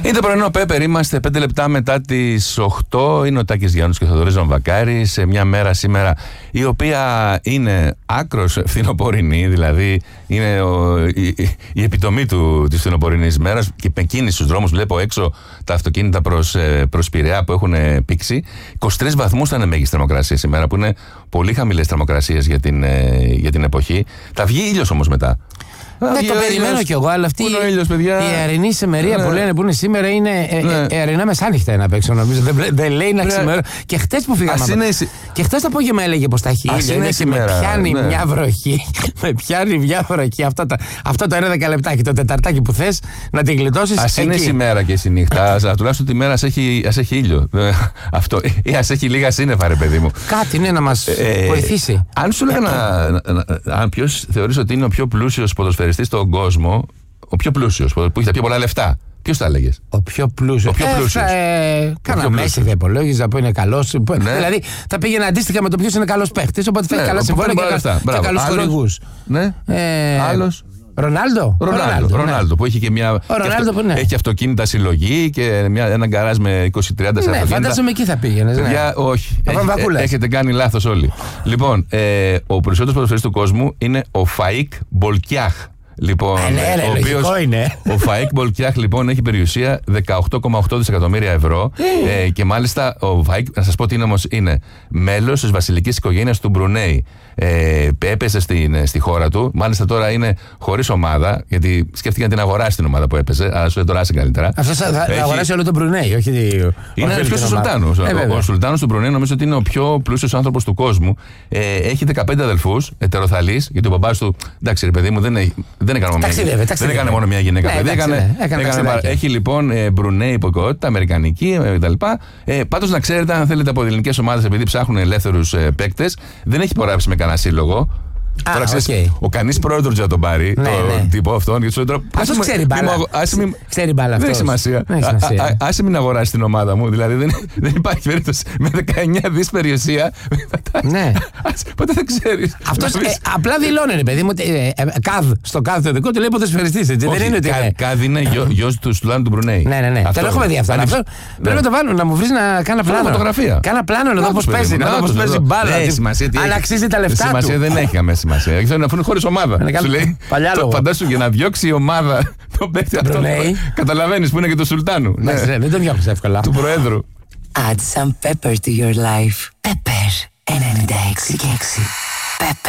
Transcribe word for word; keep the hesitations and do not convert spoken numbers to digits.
Είναι το πρωινό Πέπερ, είμαστε πέντε λεπτά μετά τις οκτώ. Είναι ο Τάκης Γιάννους και ο Θοδωρής Βαμβακάρης σε μια μέρα σήμερα η οποία είναι άκρος φθινοπορεινή, δηλαδή είναι ο, η, η επιτομή του, της φθινοπορεινής μέρας και με κίνηση στους δρόμους. Βλέπω έξω τα αυτοκίνητα προς, προς Πειραιά που έχουν πήξει. είκοσι τρεις βαθμούς ήταν μέγιστη θερμοκρασία σήμερα, που είναι πολύ χαμηλές θερμοκρασίες για την, για την εποχή. Θα βγει ήλιος όμως μετά. Ναι, το περιμένω κι εγώ, αλλά αυτή η, ήλιος, η αερινή σεμερία, ναι, που λένε που είναι σήμερα είναι ναι. ε, αερινά μεσάνυχτα είναι απ' έξω, νομίζω. Δεν, δεν λέει να ξημερώ. Και χτες που φύγαμε. Είναι... Και χτες το απόγευμα έλεγε πως θα έχει ήλιο. Και με πιάνει ναι. μια βροχή. Με πιάνει μια βροχή. Αυτό το, αυτό το ένα δεκαλεπτάκι, το τεταρτάκι που θες να την γλιτώσεις. Ας είναι σήμερα και η νύχτα. Τουλάχιστον τη μέρα ας έχει, ας έχει ήλιο. Αυτό. Ή ας έχει λίγα σύννεφα, ρε παιδί μου. Κάτι είναι να μας ε, βοηθήσει. Αν σου έλεγα να. Ποιος θεωρείς ότι είναι ο πιο πλούσιος ποδοσφαιριστής στον κόσμο, ο πιο πλούσιος, που έχει τα πιο πολλά λεφτά, ποιος θα έλεγες? Ο πιο πλούσιος. Ο πιο πλούσιος. Ε, ε, Κάνα Μέση θα υπολόγιζα που είναι καλός. Ναι. Δηλαδή θα πήγαινε αντίστοιχα με το ποιος είναι καλός παίχτης. Οπότε θα έχει ναι, καλά συμβόλαια και, και καλούς χορηγούς. Ναι. Ε, Άλλος. Ρονάλντο. Ρονάλντο, Ρονάλντο, που έχει και μια. Ρονάλντο, και ναι. Έχει αυτοκίνητα συλλογή και μια, ένα γκαράζ με είκοσι τριάντα ναι, αυτοκίνητα. Φαντάζομαι εκεί θα πήγαινε. Ναι. Όχι. Έχει, έχετε κάνει λάθος όλοι. Λοιπόν, ε, ο περισσότερος ποδοσφαιριστής του κόσμου είναι ο Φαΐκ Μπολκιάχ. Λοιπόν, Α, ναι, ο, οποίος, ο Φαΐκ Μπολκιάχ λοιπόν έχει περιουσία δεκαοκτώ κόμμα οκτώ δισεκατομμύρια ευρώ ε, και μάλιστα ο Φαΐκ, να σας πω τι είναι όμως, είναι μέλος της βασιλικής οικογένειας του Μπρουνέι. Ε, έπεσε στην, στη χώρα του, μάλιστα τώρα είναι χωρίς ομάδα, γιατί σκέφτηκε να την αγοράσει την ομάδα που έπεσε, αλλά σου τώρα άσε καλύτερα. Αυτός θα, θα έχει... αγοράσει όλο τον Μπρουνέι, όχι. Είναι φίλος του Σουλτάνου. Ε, ο ο Σουλτάνος του Μπρουνέι νομίζω ότι είναι ο πιο πλούσιος άνθρωπος του κόσμου. Ε, έχει δεκαπέντε αδελφούς, ετεροθαλείς, γιατί ο μπαμπάς του, εντάξει ρε παιδί μου, δεν έχει. Δεν έκανε, ταξιδεύε, μόνο, δεν έκανε μόνο μια γυναίκα. Ναι, έκανε, έκανε, έκανε, έχει λοιπόν ε, Μπρουνέι υπηκότητα, αμερικανική ε, κτλ. Ε, Πάντως να ξέρετε, αν θέλετε από ελληνικές ομάδες, επειδή ψάχνουν ελεύθερους ε, παίκτες, δεν έχει υπογράψει με κανένα σύλλογο. Ah, τώρα ξέρεις, okay. ο κανείς πρόεδρος για τον πάρει, ναι, το ναι. τύπο αυτόν. Αυτός ξέρει μπάλα. Ξέρει μπάλα αυτός. Δεν έχει σημασία. Άσε μην αγοράσει την ομάδα μου. Δηλαδή δεν, δεν υπάρχει περίπτωση με δεκαεννιά δις περιουσία. Ναι. Πότε θα ξέρεις. Αυτός απλά δηλώνει, παιδί μου, καδ στο καδ το δικό του λέει ποδοσφαιριστής. Δεν είναι ότι. Καδ είναι γιος του Σουλτάνου του Μπρουνέι. Ναι, ναι, ναι. Το έχουμε δει αυτό. Πρέπει να το βάλουμε, να μου βρει να κάνω πλάνο. Φωτογραφία. Κάνα πλάνο να δω πώς παίζει. Να δω πώς παίζει μπάλα. Αν αξίζει τα λεφτά του. Σημασία δεν έχει καμία σημασία. Αφού είναι χωρίς ομάδα. Σου λέει, το φαντάσου για να διώξει η ομάδα το παίκτη αυτό. Καταλαβαίνεις που είναι και του Σουλτάνου. Δεν τον διώχνεις εύκολα. Του Προέδρου. Add some pepper to your life. Pepper ενενήντα έξι και έξι. Pepper.